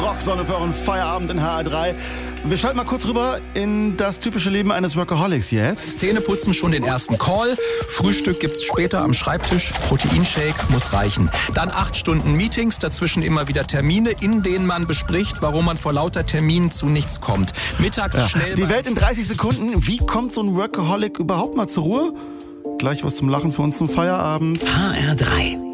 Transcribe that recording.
Rocksonne für euren Feierabend in HR3. Wir schalten mal kurz rüber in das typische Leben eines Workaholics jetzt. Zähneputzen schon den ersten Call. Frühstück gibt's später am Schreibtisch. Proteinshake muss reichen. Dann 8 Stunden Meetings, dazwischen immer wieder Termine, in denen man bespricht, warum man vor lauter Terminen zu nichts kommt. Mittags schnell... Die Welt in 30 Sekunden. Wie kommt so ein Workaholic überhaupt mal zur Ruhe? Gleich was zum Lachen für uns zum Feierabend. HR3